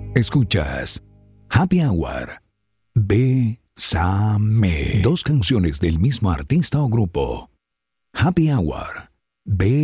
Escuchas Happy Hour. Bésame. Dos canciones del mismo artista o grupo. Happy Hour.